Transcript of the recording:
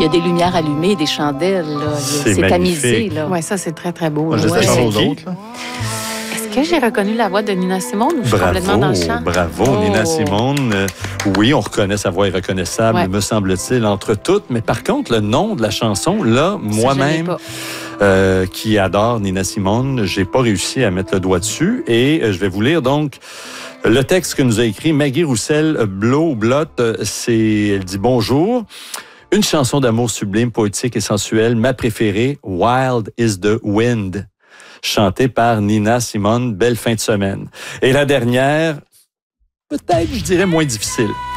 Il y a des lumières allumées, des chandelles. Là. C'est tamisé. Oui, ça, c'est très, très beau. Moi, je sais pas aux autres. Là. Est-ce que j'ai reconnu la voix de Nina Simone ou je suis complètement dans le champ? Bravo, Nina Simone. Oui, on reconnaît sa voix est reconnaissable, me semble-t-il, entre toutes. Mais par contre, le nom de la chanson, là, moi-même, qui adore Nina Simone, j'ai pas réussi à mettre le doigt dessus. Et je vais vous lire donc le texte que nous a écrit Maggie Roussel-Blot. Elle dit « Bonjour ». Une chanson d'amour sublime, poétique et sensuelle, ma préférée, Wild is the Wind, chantée par Nina Simone. Belle fin de semaine. Et la dernière, peut-être, je dirais, moins difficile.